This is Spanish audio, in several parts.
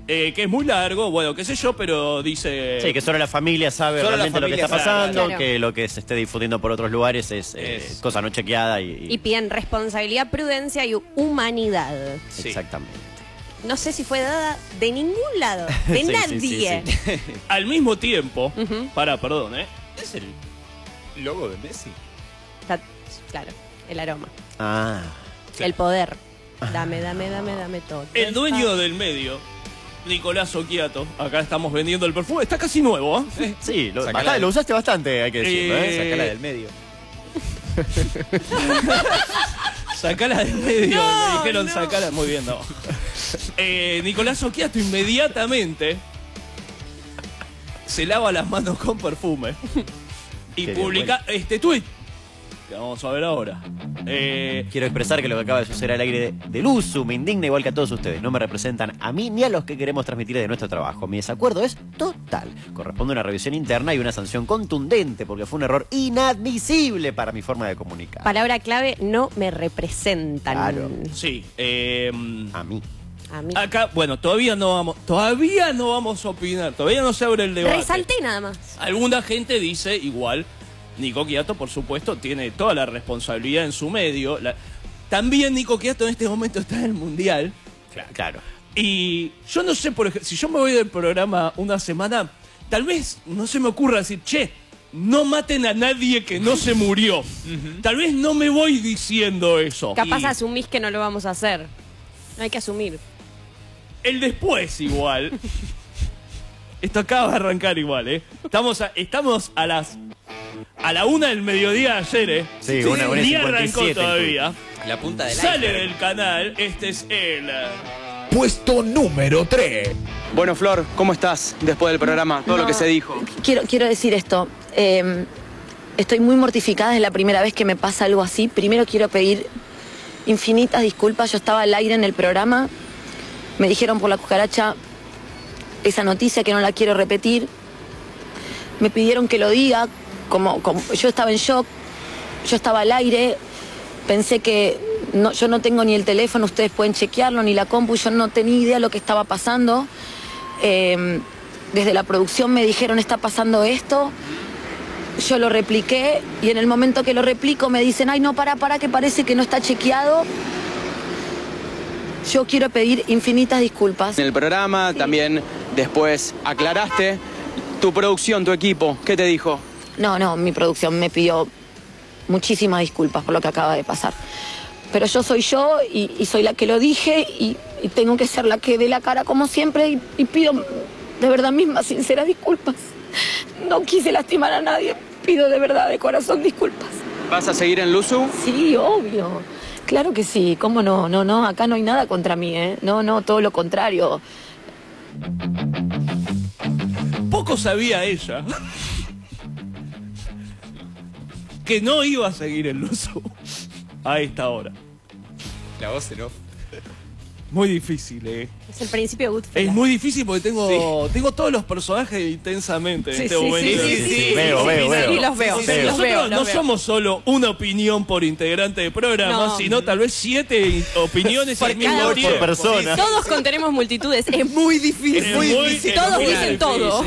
que es muy largo, bueno, qué sé yo, pero dice... Sí, que solo la familia sabe realmente lo que está pasando, claro. que lo que se esté difundiendo por otros lugares es cosa no chequeada Y piden responsabilidad, prudencia y humanidad. Sí. Exactamente. No sé si fue dada de ningún lado, de Sí, nadie. sí. Al mismo tiempo, perdón, ¿Es el logo de Messi? Claro, el aroma. Ah. El poder. Dame todo. el dueño del medio, Nicolás Occhiato, acá estamos vendiendo el perfume, está casi nuevo, ¿eh? Sí, Sacala lo usaste bastante, hay que decirlo, Sacala del medio. Sacala del medio, No, me dijeron no. sacala, muy bien, no. Nicolás Occhiato inmediatamente se lava las manos con perfume y Qué bien, publica este tuit que vamos a ver ahora. Quiero expresar que lo que acaba de suceder al aire del uso me indigna igual que a todos ustedes. No me representan a mí ni a los que queremos transmitir de nuestro trabajo. Mi desacuerdo es total. Corresponde a una revisión interna y una sanción contundente porque fue un error inadmisible para mi forma de comunicar. Palabra clave, no me representan. Claro. Sí, A mí. A mí. acá, bueno, todavía no vamos a opinar, todavía no se abre el debate. Resalté nada más. Alguna gente dice igual, Nico Occhiato, por supuesto, tiene toda la responsabilidad en su medio. También Nico Occhiato en este momento está en el Mundial. Claro. Y yo no sé, por ejemplo, si yo me voy del programa una semana, tal vez no se me ocurra decir, che, no maten a nadie que no se murió. Tal vez no me voy diciendo eso. Capaz Y asumís que no lo vamos a hacer. No hay que asumir. el después igual. Esto acaba de arrancar igual, ¿eh? Estamos a la 1 del mediodía de ayer, ¿eh? Sí, una Ni 1:57 arrancó el todavía. La punta del Sale iceberg. del canal, este es el... Puesto número 3. Bueno, Flor, ¿cómo estás después del programa? Todo lo que se dijo. Quiero decir esto. Estoy muy mortificada, es la primera vez que me pasa algo así. Primero quiero pedir infinitas disculpas. Yo estaba al aire en el programa. Me dijeron por la cucaracha esa noticia que no la quiero repetir. Me pidieron que lo diga. Como yo estaba en shock. Yo estaba al aire. Pensé que yo no tengo ni el teléfono, ustedes pueden chequearlo, ni la compu. Yo no tenía idea de lo que estaba pasando. Desde la producción me dijeron, está pasando esto. Yo lo repliqué y en el momento que lo replico me dicen, ay, no, para, que parece que no está chequeado. Yo quiero pedir infinitas disculpas. En el programa también después aclaraste. Tu producción, tu equipo, ¿qué te dijo? No, mi producción me pidió muchísimas disculpas por lo que acaba de pasar. Pero yo soy yo y soy la que lo dije y tengo que ser la que dé la cara como siempre y pido de verdad mismas sinceras disculpas. No quise lastimar a nadie, pido de verdad, de corazón, disculpas. ¿Vas a seguir en Luzu? Sí, obvio. Claro que sí, ¿cómo no? No, acá no hay nada contra mí, ¿eh? No, todo lo contrario. Poco sabía ella que no iba a seguir el Luzu a esta hora. La voz en off. Muy difícil, ¿eh? Es el principio de Goodfellas. Es muy difícil porque tengo todos los personajes intensamente en este momento. Sí, Veo. Sí, los veo. Nosotros no somos solo una opinión por integrante de programa, No. sino tal vez 7 opiniones al mismo cada tiempo. por persona. Todos contenemos multitudes. Es muy difícil. Es muy difícil. Todos Muy dicen difícil. todo.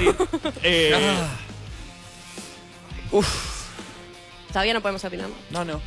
Uf. Todavía no podemos opinar. No.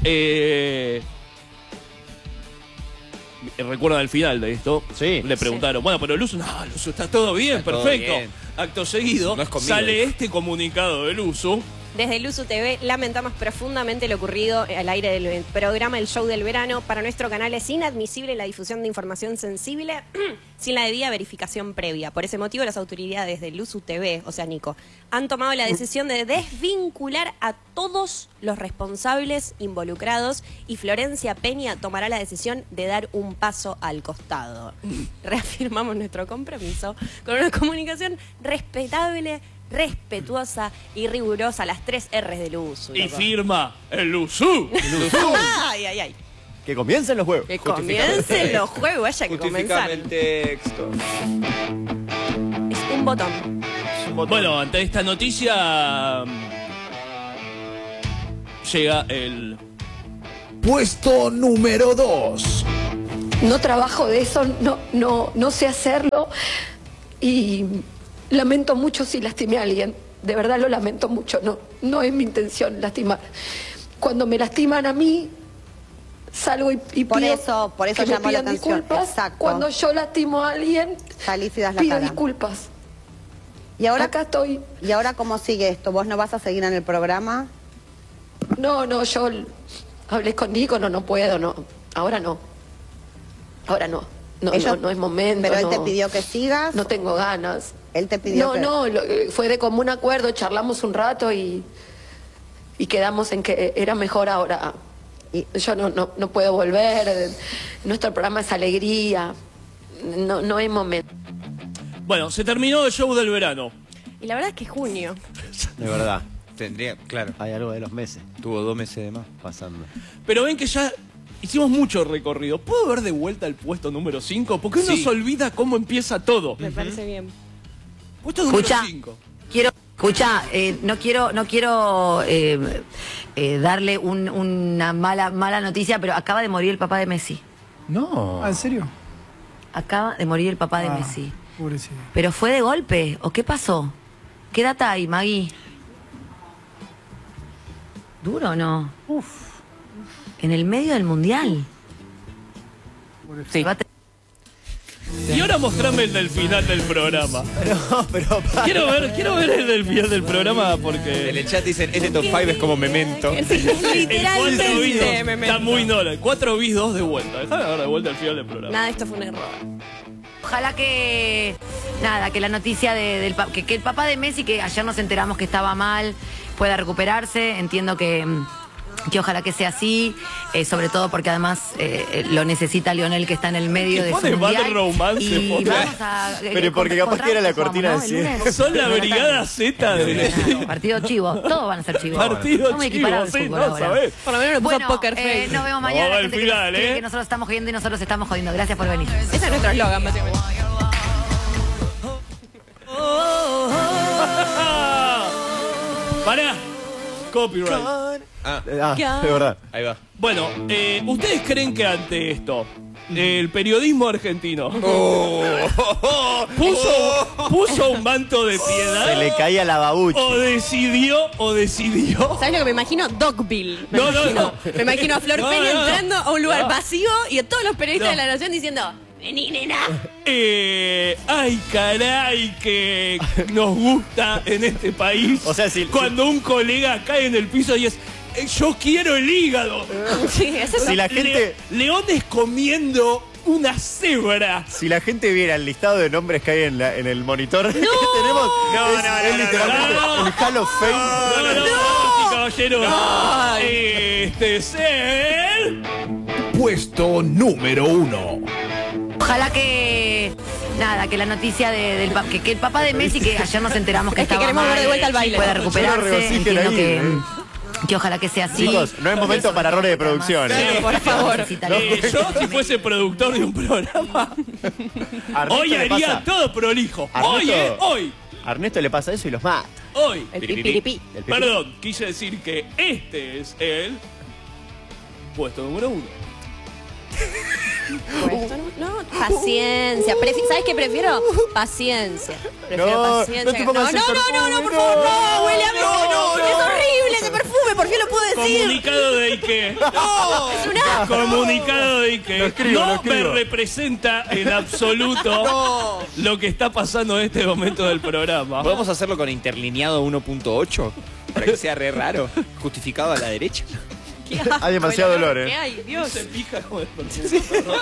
¿Recuerdan el final de esto? Sí. Le preguntaron, bueno, pero Luzu, Luzu, está todo bien, Está todo perfecto. bien. Acto seguido, No es conmigo, sale dijo. este comunicado de Luzu. Desde Luzu TV lamentamos profundamente lo ocurrido al aire del programa El Show del Verano. Para nuestro canal es inadmisible la difusión de información sensible sin la debida verificación previa. Por ese motivo, las autoridades de Luzu TV, o sea, Nico, han tomado la decisión de desvincular a todos los responsables involucrados y Florencia Peña tomará la decisión de dar un paso al costado. Reafirmamos nuestro compromiso con una comunicación respetable, respetuosa y rigurosa, las 3 R's del uso. Y firma el Luzu. Ay. Que comiencen los juegos. Que comiencen los juegos, vaya que comenzar. Justificame el texto. Es un botón. Bueno, ante esta noticia llega el... Puesto número 2. No trabajo de eso, no sé hacerlo y lamento mucho si lastimé a alguien. De verdad lo lamento mucho, no es mi intención lastimar. Cuando me lastiman a mí, salgo y Por pido eso que me llamó la pidan atención. disculpas. Exacto. Cuando yo lastimo a alguien, Salís y das la pido cara. disculpas. Y ahora, Acá estoy. ¿Y ahora cómo sigue esto? ¿Vos no vas a seguir en el programa? No, yo hablé con Nico, no puedo, no. Ahora no. Ahora no. No es momento. Pero él te no. pidió que sigas. No tengo ganas. Él te pidió fue de común acuerdo, charlamos un rato y quedamos en que era mejor ahora. Yo no puedo volver, nuestro programa es alegría, no es momento. Bueno, se terminó el show del verano. Y la verdad es que es junio. De verdad. Tendría, claro. Hay algo de los meses Tuvo 2 meses de más. pasando. Pero ven que ya hicimos mucho recorrido. ¿Puedo ver de vuelta el puesto número 5? Porque uno Sí. se olvida cómo empieza todo. Me parece bien. Puesto número Escucha. 5. No quiero darle una mala noticia, pero acaba de morir el papá de Messi. No. ¿En serio? Acaba de morir el papá de Messi. Pobrecito. ¿Pero fue de golpe o qué pasó? ¿Qué data hay, Maggie? ¿Duro o no? En el medio del mundial. Sí. Y ahora mostrame el del final del programa. Pero Quiero ver el del final del programa porque... En el chat dicen, este top 5 es como Memento. El 4 bis Literalmente, Memento. está muy Nolan. 4 bis 2 de vuelta. Déjame ver de vuelta el final del programa. Nada, esto fue un error. Ojalá que la noticia que el papá de Messi, que ayer nos enteramos que estaba mal, pueda recuperarse. Entiendo que ojalá que sea así, sobre todo porque además lo necesita Lionel, que está en el medio de su Pone Bad mundial. Romance, Y pone. vamos a Pero porque capaz que era la cortina ¿no? de El lunes. Son la brigada Z de... Partido chivo, todos van a ser chivos. Partido Estamos equiparados chivo, al sí, fútbol no ahora. sabés. Por lo menos le puso Bueno, Poker Face. nos vemos mañana. Vamos al gente final, que, que nosotros estamos jodiendo y nosotros estamos jodiendo. Gracias por venir. Ese es nuestro eslogan, básicamente. Pará. Copyright. de verdad. Ahí va. Bueno, ¿ustedes creen que ante esto el periodismo argentino puso un manto de piedad? Se le caía la babucha. ¿O decidió? ¿Sabes lo que me imagino? Dogville. Me No. imagino a Flor No, Peña no. entrando a un lugar No. vacío y a todos los periodistas No. de la Nación diciendo: vení, nena. Ay, caray, que nos gusta en este país. O sea, cuando un colega cae en el piso y es... yo quiero el hígado. Sí, eso es Si la gente... Leones comiendo una cebra. Si la gente viera el listado de nombres que hay en el monitor que tenemos, es literalmente el Hall of Fame. No, caballero. Este es el... Puesto número 1. Ojalá que la noticia que el papá de Messi, que ayer nos enteramos que Es que estaba queremos mal, ver de vuelta el baile. pueda Yo lo recuperarse. regocijen Entiendo ahí, que ojalá que sea así. Chicos, no es momento para errores de producción. por favor. Yo, si fuese productor de un programa, A hoy Ernesto le haría pasa- todo prolijo. a Ernesto- Hoy. A Ernesto le pasa eso y los mata. Hoy. El pipiripí. El pipi. Perdón, quise decir que este es el puesto número 1. Puesto, no, paciencia. ¿Sabes qué prefiero? Paciencia. Prefiero No, paciencia. no te pongas ese perfume, por favor, no, huele a mí. no, Es horrible ese perfume, ¿por qué lo puedo decir? Comunicado de Ike. Es un asco. Comunicado de Ike. Lo escribo, no lo escribo. me representa en absoluto lo que está pasando en este momento del programa. ¿Podemos hacerlo con interlineado 1.8? Para que sea re raro. Justificado a la derecha. Qué asco, Hay demasiado el olor olor, que hay, Dios. Se pija como el perfume.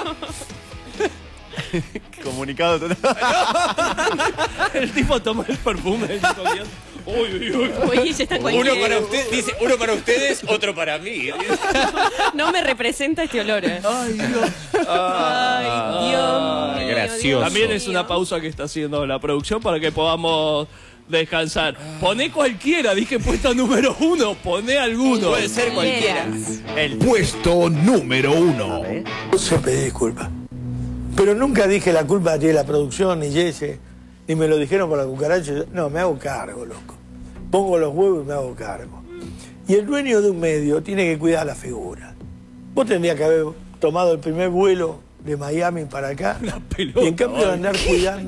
Comunicado total. El tipo toma el perfume y dijo, Dios, uy, uy, uy. Uy, ya está Uno cualquiera. para usted, dice, uno para ustedes, otro para mí. No me representa este olor. Ay, Dios. Ay, Dios mío. gracioso. También es una pausa que está haciendo la producción para que podamos descansar. Poné cualquiera, dije puesto número 1, poné alguno. Puede ser cualquiera. El Puesto número 1. Yo pedí disculpas. Pero nunca dije la culpa tiene la producción, ni Jesse, ni me lo dijeron por la cucaracha. No, me hago cargo, loco. Pongo los huevos y me hago cargo. Y el dueño de un medio tiene que cuidar la figura. Vos tendrías que haber tomado el primer vuelo de Miami para acá. pelota, Y en cambio de andar cuidando.